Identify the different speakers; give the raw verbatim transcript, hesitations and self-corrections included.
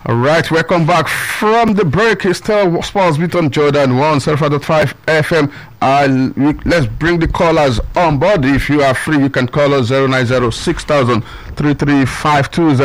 Speaker 1: All right, welcome back from the break. It's still Sports Beat on Jordan one oh five point five F M. Uh, we, let's bring the callers on board. If you are free, you can call us zero nine zero six thousand three three five two zero.